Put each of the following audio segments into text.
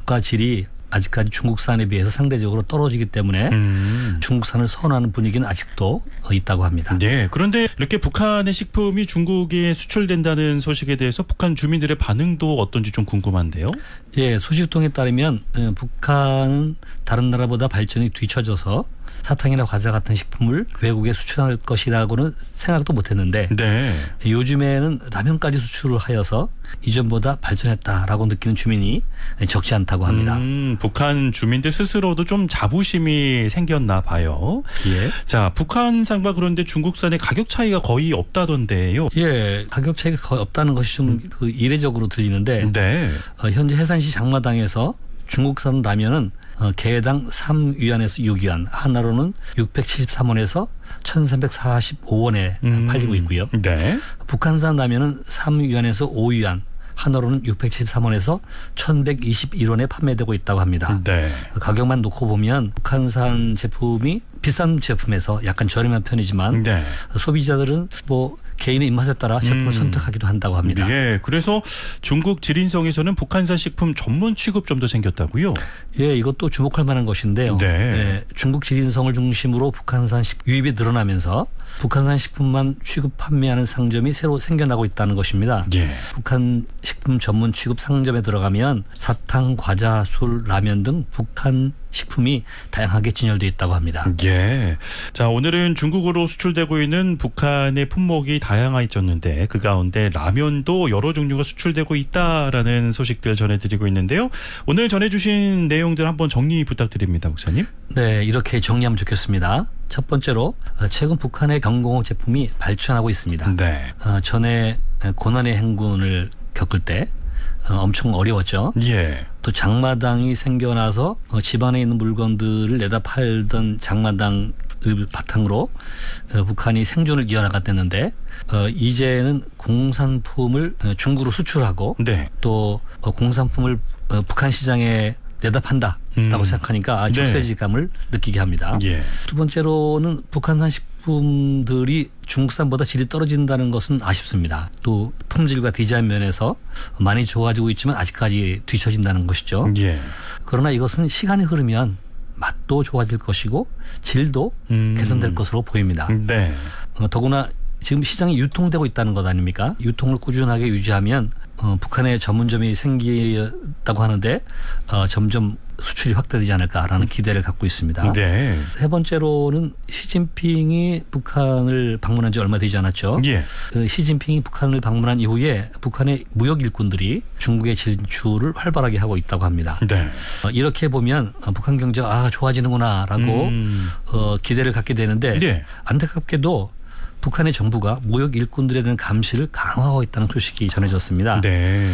물가 질이 아직까지 중국산에 비해서 상대적으로 떨어지기 때문에 중국산을 선호하는 분위기는 아직도 있다고 합니다. 네. 그런데 이렇게 북한의 식품이 중국에 수출된다는 소식에 대해서 북한 주민들의 반응도 어떤지 좀 궁금한데요. 예, 소식통에 따르면 북한은 다른 나라보다 발전이 뒤처져서 사탕이나 과자 같은 식품을 외국에 수출할 것이라고는 생각도 못했는데 네. 요즘에는 라면까지 수출을 하여서 이전보다 발전했다라고 느끼는 주민이 적지 않다고 합니다. 북한 주민들 스스로도 좀 자부심이 생겼나 봐요. 예. 자, 북한산과 그런데 중국산의 가격 차이가 거의 없다던데요. 예, 가격 차이가 거의 없다는 것이 좀 이례적으로 들리는데 네. 현재 해산시 장마당에서 중국산 라면은 개당 3위안에서 6위안, 하나로는 673원에서 1345원에 팔리고 있고요. 네. 북한산 라면은 3위안에서 5위안, 하나로는 673원에서 1121원에 판매되고 있다고 합니다. 네. 가격만 놓고 보면 북한산 제품이 비싼 제품에서 약간 저렴한 편이지만 네. 소비자들은 뭐 개인의 입맛에 따라 제품을 선택하기도 한다고 합니다. 예, 그래서 중국 지린성에서는 북한산 식품 전문 취급점도 생겼다고요? 예, 이것도 주목할 만한 것인데요. 네. 예, 중국 지린성을 중심으로 북한산 유입이 늘어나면서 북한산 식품만 취급 판매하는 상점이 새로 생겨나고 있다는 것입니다. 예. 북한 식품 전문 취급 상점에 들어가면 사탕, 과자, 술, 라면 등 북한 식품이 다양하게 진열되어 있다고 합니다. 예. 자, 오늘은 중국으로 수출되고 있는 북한의 품목이 다양해졌는데 그 가운데 라면도 여러 종류가 수출되고 있다라는 소식들 전해드리고 있는데요. 오늘 전해주신 내용들 한번 정리 부탁드립니다, 목사님. 네, 이렇게 정리하면 좋겠습니다. 첫 번째로 최근 북한의 경공업 제품이 발전하고 있습니다. 네. 전에 고난의 행군을 겪을 때 엄청 어려웠죠. 예. 또 장마당이 생겨나서 집안에 있는 물건들을 내다 팔던 장마당을 바탕으로 북한이 생존을 이어나갔댔는데 이제는 공산품을 중국으로 수출하고 네. 또 공산품을 북한 시장에 내다 판다라고 생각하니까 격세지감을 느끼게 합니다. 예. 두 번째로는 북한산 식품들이 중국산보다 질이 떨어진다는 것은 아쉽습니다. 또 품질과 디자인 면에서 많이 좋아지고 있지만 아직까지 뒤처진다는 것이죠. 예. 그러나 이것은 시간이 흐르면 맛도 좋아질 것이고 질도 개선될 것으로 보입니다. 네. 더구나 지금 시장이 유통되고 있다는 것 아닙니까? 유통을 꾸준하게 유지하면 북한의 전문점이 생기다고 하는데 점점 수출이 확대되지 않을까라는 기대를 갖고 있습니다. 네. 세 번째로는 시진핑이 북한을 방문한 지 얼마 되지 않았죠. 예. 시진핑이 북한을 방문한 이후에 북한의 무역 일꾼들이 중국의 진출을 활발하게 하고 있다고 합니다. 네. 이렇게 보면 북한 경제가 좋아지는구나라고 기대를 갖게 되는데 네. 안타깝게도 북한의 정부가 무역 일꾼들에 대한 감시를 강화하고 있다는 소식이 전해졌습니다. 네.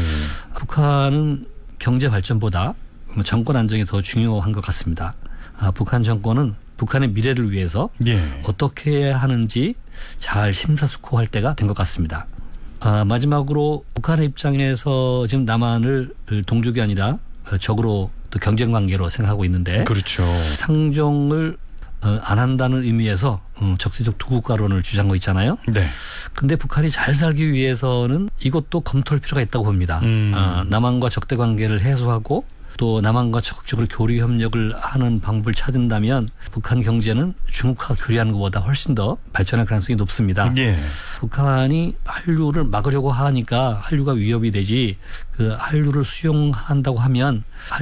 북한은 경제 발전보다 정권 안정이 더 중요한 것 같습니다. 북한 정권은 북한의 미래를 위해서 예. 어떻게 해야 하는지 잘 심사숙고할 때가 된 것 같습니다. 마지막으로 북한의 입장에서 지금 남한을 동족이 아니라 적으로 또 경쟁 관계로 생각하고 있는데 그렇죠. 상종을 안 한다는 의미에서 적대적 두국가론을 주장하고 있잖아요. 네. 근데 북한이 잘 살기 위해서는 이것도 검토할 필요가 있다고 봅니다. 남한과 적대 관계를 해소하고 또 남한과 적극적으로 교류 협력을 하는 방법을 찾는다면 북한 경제는 중국과 교류하는 것보다 훨씬 더 발전할 가능성이 높습니다. 예. 북한이 한류를 막으려고 하니까 한류가 위협이 되지 그 한류를 수용한다고 하면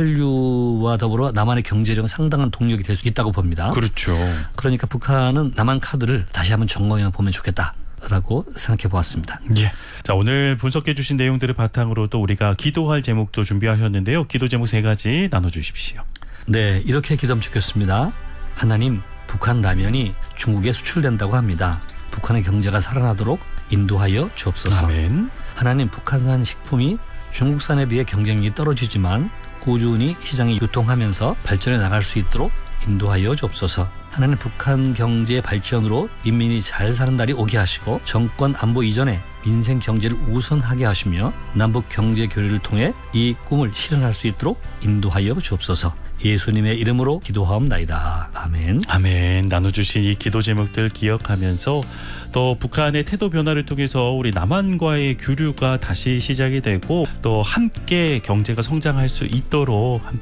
한류와 더불어 남한의 경제력은 상당한 동력이 될 수 있다고 봅니다. 그렇죠. 그러니까 북한은 남한 카드를 다시 한번 점검해 보면 좋겠다. 라고 생각해 보았습니다. 예. 자, 오늘 분석해 주신 내용들을 바탕으로 또 우리가 기도할 제목도 준비하셨는데요. 기도 제목 3가지 나눠주십시오. 네, 이렇게 기도하면 좋겠습니다. 하나님, 북한 라면이 중국에 수출된다고 합니다. 북한의 경제가 살아나도록 인도하여 주옵소서. 아멘. 하나님, 북한산 식품이 중국산에 비해 경쟁력이 떨어지지만 꾸준히 시장에 유통하면서 발전해 나갈 수 있도록 인도하여 주옵소서. 하나님, 북한 경제 발전으로 인민이 잘 사는 날이 오게 하시고 정권 안보 이전에 민생 경제를 우선하게 하시며 남북 경제 교류를 통해 이 꿈을 실현할 수 있도록 인도하여 주옵소서. 예수님의 이름으로 기도하옵나이다. 아멘. 아멘. 나눠주신 이 기도 제목들 기억하면서 또 북한의 태도 변화를 통해서 우리 남한과의 교류가 다시 시작이 되고 또 함께 경제가 성장할 수 있도록 함께